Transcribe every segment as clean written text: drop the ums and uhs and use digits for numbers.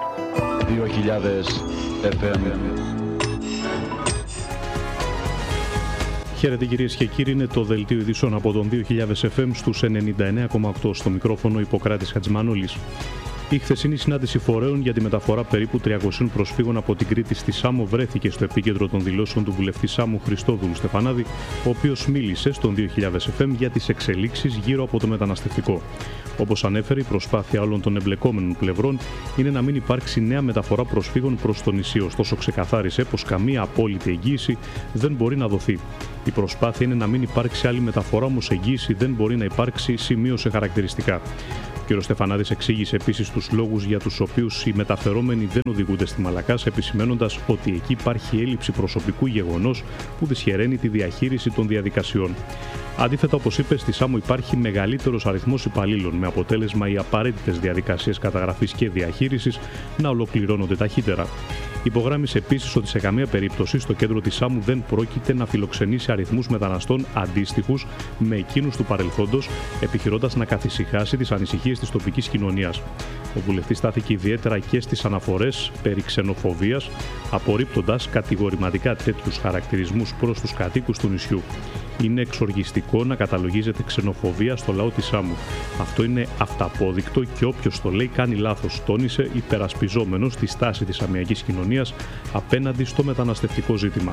2000 FM. Χαίρετε κυρίες και κύριοι, είναι το δελτίο ειδήσεων από τον 2000 FM στους 99,8. Στο μικρόφωνο Ιπποκράτης Χατζημανόλης. Η χθεσινή συνάντηση φορέων για τη μεταφορά περίπου 300 προσφύγων από την Κρήτη στη Σάμο βρέθηκε στο επίκεντρο των δηλώσεων του βουλευτή Σάμου Χριστόδουλου Στεφανάδη, ο οποίος μίλησε στον 2000 FM για τις εξελίξεις γύρω από το μεταναστευτικό. Όπως ανέφερε, η προσπάθεια όλων των εμπλεκόμενων πλευρών είναι να μην υπάρξει νέα μεταφορά προσφύγων προς το νησί, ωστόσο ξεκαθάρισε πως καμία απόλυτη εγγύηση δεν μπορεί να δοθεί. Η προσπάθεια είναι να μην υπάρξει άλλη μεταφορά, όμως εγγύηση δεν μπορεί να υπάρξει, σημείωσε χαρακτηριστικά. Ο κ. Στεφανάδης εξήγησε επίσης τους λόγους για τους οποίους οι μεταφερόμενοι δεν οδηγούνται στη Μαλακάσα, επισημαίνοντας ότι εκεί υπάρχει έλλειψη προσωπικού, γεγονός που δυσχεραίνει τη διαχείριση των διαδικασιών. Αντίθετα, όπως είπε, στη Σάμο υπάρχει μεγαλύτερος αριθμός υπαλλήλων, με αποτέλεσμα οι απαραίτητες διαδικασίες καταγραφής και διαχείρισης να ολοκληρώνονται ταχύτερα. Υπογράμμισε επίσης ότι σε καμία περίπτωση στο κέντρο της Σάμου δεν πρόκειται να φιλοξενήσει αριθμούς μεταναστών αντίστοιχους με εκείνους του παρελθόντος, επιχειρώντας να καθησυχάσει τις ανησυχίες της τοπικής κοινωνίας. Ο βουλευτής στάθηκε ιδιαίτερα και στις αναφορές περί ξενοφοβίας, απορρίπτοντας κατηγορηματικά τέτοιους χαρακτηρισμούς προς τους κατοίκους του νησιού. Είναι εξοργιστικό να καταλογίζεται ξενοφοβία στο λαό της Σάμου. Αυτό είναι αυταπόδεικτο και όποιος το λέει κάνει λάθος, τόνισε, υπερασπιζόμενος τη στάση της σαμιακής κοινωνίας απέναντι στο μεταναστευτικό ζήτημα.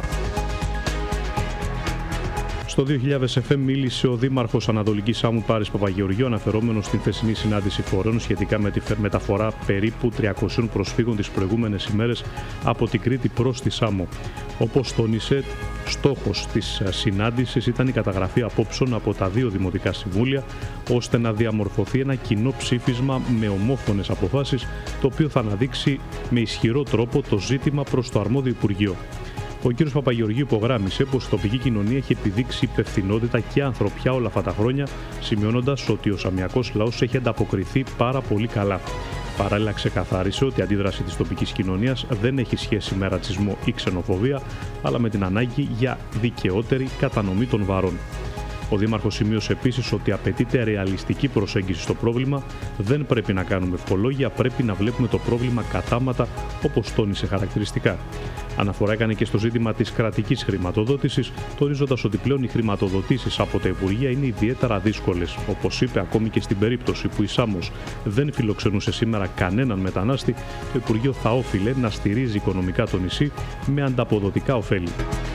Στο 2000 FM μίλησε ο Δήμαρχος Ανατολικής Σάμου Πάρης Παπαγεωργίου, αναφερόμενος στην χθεσινή συνάντηση φορέων σχετικά με τη μεταφορά περίπου 300 προσφύγων τις προηγούμενες ημέρες από την Κρήτη προς τη Σάμο. Όπως τόνισε, στόχος της συνάντησης ήταν η καταγραφή απόψεων από τα δύο δημοτικά συμβούλια, ώστε να διαμορφωθεί ένα κοινό ψήφισμα με ομόφωνες αποφάσεις, το οποίο θα αναδείξει με ισχυρό τρόπο το ζήτημα προς το αρμόδιο Υπουργείο. Ο κ. Παπαγεωργίου υπογράμμισε πως η τοπική κοινωνία έχει επιδείξει υπευθυνότητα και ανθρωπιά όλα αυτά τα χρόνια, σημειώνοντας ότι ο σαμιακός λαός έχει ανταποκριθεί πάρα πολύ καλά. Παράλληλα, ξεκαθάρισε ότι η αντίδραση της τοπικής κοινωνίας δεν έχει σχέση με ρατσισμό ή ξενοφοβία, αλλά με την ανάγκη για δικαιότερη κατανομή των βαρών. Ο Δήμαρχος σημείωσε επίσης ότι απαιτείται ρεαλιστική προσέγγιση στο πρόβλημα, δεν πρέπει να κάνουμε ευχολόγια, πρέπει να βλέπουμε το πρόβλημα κατάματα, όπως τόνισε χαρακτηριστικά. Αναφορά έκανε και στο ζήτημα της κρατικής χρηματοδότησης, τονίζοντας ότι πλέον οι χρηματοδοτήσεις από τα Υπουργεία είναι ιδιαίτερα δύσκολες. Όπως είπε, ακόμη και στην περίπτωση που η Σάμος δεν φιλοξενούσε σήμερα κανέναν μετανάστη, το Υπουργείο θα όφιλε να στηρίζει οικονομικά το νησί με ανταποδοτικά ωφέλη.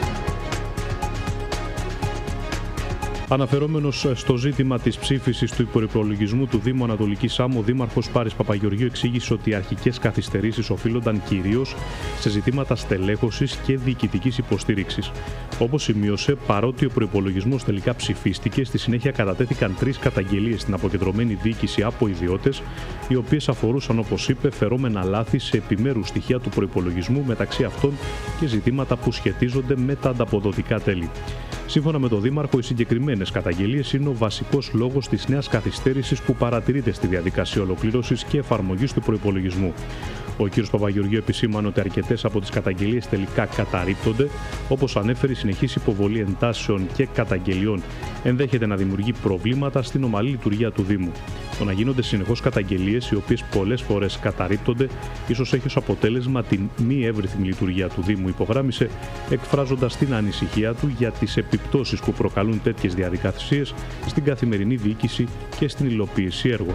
Αναφερόμενος στο ζήτημα της ψήφισης του υπορρυπολογισμού του Δήμου Ανατολικής Σάμου, ο Δήμαρχος Πάρης Παπαγεωργίου εξήγησε ότι οι αρχικές καθυστερήσεις οφείλονταν κυρίως σε ζητήματα στελέχωσης και διοικητικής υποστήριξης. Όπως σημείωσε, παρότι ο προϋπολογισμός τελικά ψηφίστηκε, στη συνέχεια κατατέθηκαν 3 καταγγελίες στην αποκεντρωμένη διοίκηση από ιδιώτες, οι οποίες αφορούσαν, όπως είπε, φερόμενα λάθη σε επιμέρους στοιχεία του προϋπολογισμού, μεταξύ αυτών και ζητήματα που σχετίζονται με τα ανταποδοτικά τέλη. Σύμφωνα με τον Δήμαρχο, οι συγκεκριμένες καταγγελίες είναι ο βασικός λόγος της νέας καθυστέρησης που παρατηρείται στη διαδικασία ολοκλήρωσης και εφαρμογής του προϋπολογισμού. Ο κ. Παπαγεωργίου επισήμανε ότι αρκετές από τις καταγγελίες τελικά καταρρίπτονται, όπως ανέφερε, η συνεχής υποβολή εντάσεων και καταγγελιών ενδέχεται να δημιουργεί προβλήματα στην ομαλή λειτουργία του Δήμου. Το να γίνονται συνεχώς καταγγελίες, οι οποίες πολλές φορές καταρρίπτονται, ίσως έχει ως αποτέλεσμα την μη εύρυθμη λειτουργία του Δήμου, υπογράμμισε, εκφράζοντας την ανησυχία του για τις επιπτώσεις που προκαλούν τέτοιες διαδικασίες στην καθημερινή διοίκηση και στην υλοποίηση έργων.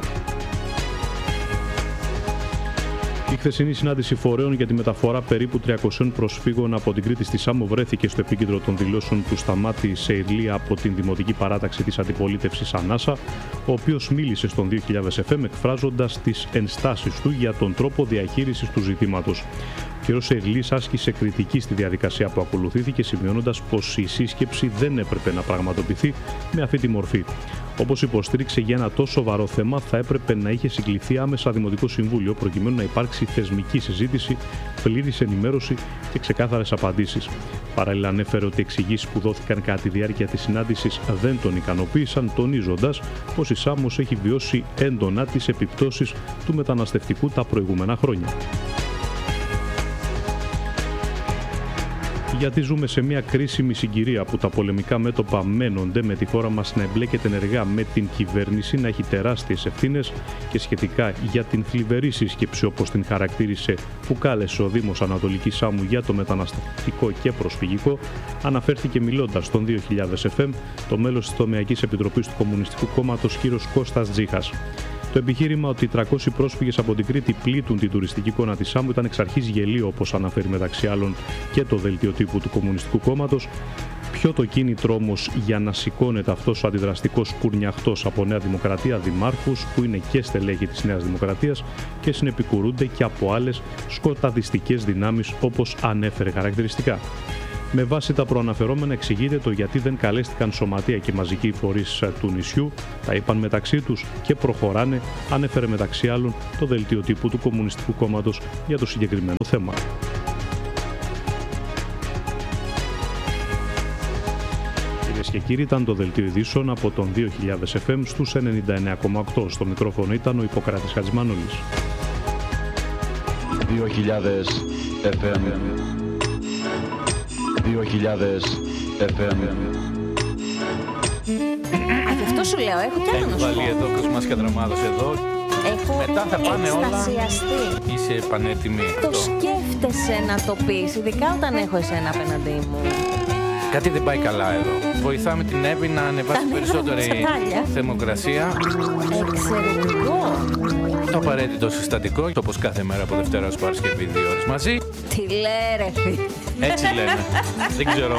Η χθεσινή συνάντηση φορέων για τη μεταφορά περίπου 300 προσφύγων από την Κρήτη στη Σάμο βρέθηκε στο επίκεντρο των δηλώσεων του Σταμάτη Σεϊρλή από την Δημοτική Παράταξη της Αντιπολίτευσης Ανάσα, ο οποίος μίλησε στον 2000 FM εκφράζοντας τις ενστάσεις του για τον τρόπο διαχείρισης του ζητήματος. Ο κ. Σεϊρλής άσκησε κριτική στη διαδικασία που ακολουθήθηκε, σημειώνοντας πως η σύσκεψη δεν έπρεπε να πραγματοποιηθεί με αυτή τη μορφή. Όπως υποστήριξε, για ένα τόσο σοβαρό θέμα θα έπρεπε να είχε συγκληθεί άμεσα Δημοτικό Συμβούλιο, προκειμένου να υπάρξει θεσμική συζήτηση, πλήρης ενημέρωση και ξεκάθαρες απαντήσεις. Παράλληλα, ανέφερε ότι οι εξηγήσεις που δόθηκαν κατά τη διάρκεια της συνάντησης δεν τον ικανοποίησαν, τονίζοντας πως η Σάμος έχει βιώσει έντονα τις επιπτώσεις του μεταναστευτικού τα προηγούμενα χρόνια. Γιατί ζούμε σε μια κρίσιμη συγκυρία που τα πολεμικά μέτωπα μένονται, με τη χώρα μας να εμπλέκεται ενεργά με την κυβέρνηση, να έχει τεράστιες ευθύνες και σχετικά για την θλιβερή σύσκεψη, όπως την χαρακτήρισε, που κάλεσε ο Δήμος Ανατολικής Σάμου για το μεταναστευτικό και προσφυγικό, αναφέρθηκε μιλώντας στον 2000 FM το μέλος της Τομεακής Επιτροπής του Κομμουνιστικού Κόμματος κ. Κώστας Τζίχας. Το επιχείρημα ότι 300 πρόσφυγες από την Κρήτη πλήττουν την τουριστική εικόνα της Σάμου ήταν εξ αρχής γελίο, όπως αναφέρει μεταξύ άλλων και το δελτίο τύπου του Κομμουνιστικού Κόμματος. Ποιο το κίνητρο όμως για να σηκώνεται αυτός ο αντιδραστικός κουρνιαχτός από Νέα Δημοκρατία δημάρχους, που είναι και στελέχη της Νέας Δημοκρατίας και συνεπικουρούνται και από άλλες σκοταδιστικές δυνάμεις, όπως ανέφερε χαρακτηριστικά. Με βάση τα προαναφερόμενα εξηγείται το γιατί δεν καλέστηκαν σωματεία και μαζικοί φορείς του νησιού, τα είπαν μεταξύ τους και προχωράνε, ανέφερε μεταξύ άλλων το δελτίο τύπου του Κομμουνιστικού Κόμματος για το συγκεκριμένο θέμα. Κυρίες και κύριοι, ήταν το δελτίο ειδήσεων από τον 2000 FM στους 99,8. Στο μικρόφωνο ήταν ο Ιπποκράτης Χατζημάνολης. 2000 FM. 2000 FM. Αυτό σου λέω, έχω κι άλλο να σου Βάλει πω. εδώ ο Κοσμάς Κατραμάδος εδώ. Έχω Μετά θα πάνε όλα. εκστασιαστεί. Είσαι πανέτοιμη. Το σκέφτεσαι να το πεις, ειδικά όταν έχω εσένα απέναντί μου. Κάτι δεν πάει καλά εδώ. Βοηθάμε την Εύη να ανεβάσει Τα περισσότερη νεύρα μου τσατάλια. θερμοκρασία. Εξαιρετικό. Το απαραίτητο συστατικό, όπως κάθε μέρα από Δευτέρα ως Παρασκευή 2 ώρες μαζί. Τι λέει ρε φίλε. Έτσι λένε. Δεν ξέρω.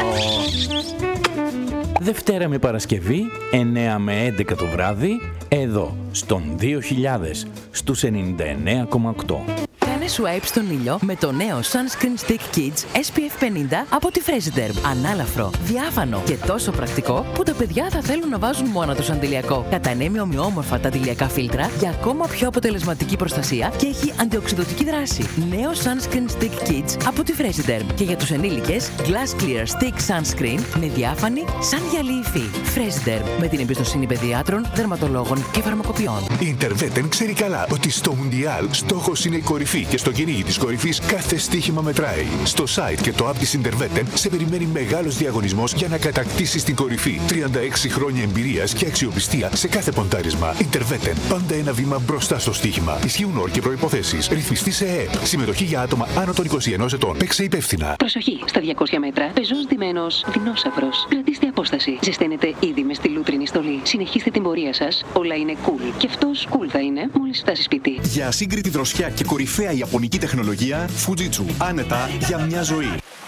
Δευτέρα με Παρασκευή, 9 με 11 το βράδυ, εδώ, στον 2000, στους 99,8. Κάνε swipe στον ήλιο με το νέο Sunscreen Stick Kids SPF 50 από τη Fresiderm. Ανάλαφρο, διάφανο και τόσο πρακτικό που τα παιδιά θα θέλουν να βάζουν μόνα τους αντιλιακό. Κατανέμει ομοιόμορφα τα αντιλιακά φίλτρα για ακόμα πιο αποτελεσματική προστασία και έχει αντιοξυδωτική δράση. Νέο Sunscreen Stick Kids από τη Fresiderm. Και για τους ενήλικες, Glass Clear Stick Sunscreen με διάφανη σαν γυαλί υφή. Fresiderm, με την εμπιστοσύνη παιδιάτρων, δερματολόγων και φαρμακοποιών. Η Interveten ξέρει καλά ότι στο Μουντιάλ στόχος είναι η κορυφή και στο κυνήγι της κορυφής κάθε στοίχημα μετράει. Στο site και το app της Interveten σε περιμένει μεγάλος διαγωνισμός για να κατακτήσεις την κορυφή. 36 χρόνια εμπειρίας και αξιοπιστία σε κάθε ποντάρισμα. Interveten, πάντα ένα βήμα μπροστά στο στοίχημα. Ισχύουν όροι και προϋποθέσεις. Ρυθμιστή σε ΕΕΠ. Συμμετοχή για άτομα άνω των 21 ετών. Παίξε υπεύθυνα. Προσοχή! Στα 200 μέτρα, πεζός ντυμένος δεινόσαυρος. Κρατήστε απόσταση. Ζεσταίνετε ήδη με στη λούτρινη στολή. Συνεχίστε την πορεία σας. Όλα είναι cool. Και αυτός cool θα είναι μόλις φτάσει σπίτι. Για ασύγκριτη δροσιά και κορυφαία ιαπωνική τεχνολογία, Fujitsu. Άνετα για μια ζωή.